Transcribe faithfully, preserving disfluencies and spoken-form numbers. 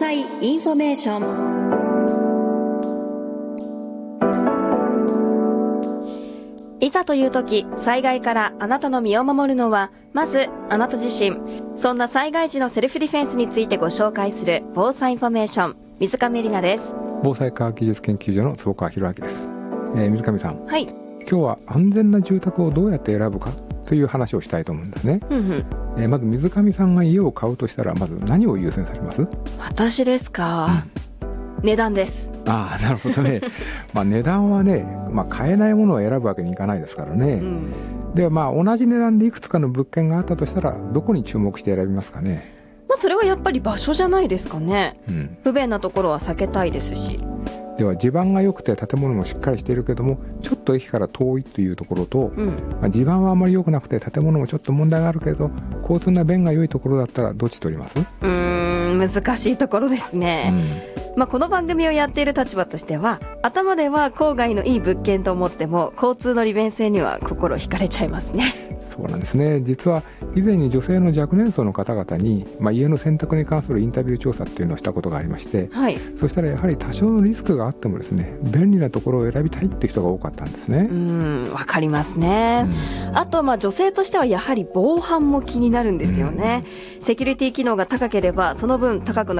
災インフォメーション。いざという時、災害からあなたの身を守るのはまずあなた自身。そんな災害時のセルフディフェンスについてご紹介する防災インフォメーション、水上里奈です。 防災科学技術研究所の坪川博明です。えー、水上さん、 はい、 今日は安全な住宅をどうやって選ぶかという話をしたいと思うんですね。 うんうん、 えー、まず水上さんが家を買うとしたら、まず何を優先されます？ 私ですか、うん、値段です。 ああ、なるほどね。まあ値段はね、まあ、買えないものを選ぶわけにいかないですからね、うん、でまあ同じ値段でいくつかの物件があったとしたら、どこに注目して選びますかね？ まあ、それはやっぱり場所じゃないですかね、うん、不便なところは避けたいですし。 では地盤が良くて建物もしっかりしているけどもちょっと駅から遠いというところと、うん、まあ、地盤はあまり良くなくて建物もちょっと問題があるけど交通の便が良いところだったらどっち取ります？ うーん難しいところですね、うん、まあ、この番組をやっている立場としては、頭では郊外のいい物件と思っても交通の利便性には心惹かれちゃいますね。 そうなんですね。実は以前に女性の若年層の方々に、まあ、家の選択に関するインタビュー調査っていうのをしたことがありまして、はい、そしたらやはり多少のリスクがあってもですね、便利なところを選びたいっていう人が多かったんですね。 うん、わかりますね。あとまあ女性としてはやはり防犯も気になるんですよね。セキュリティ機能が高ければその分高くな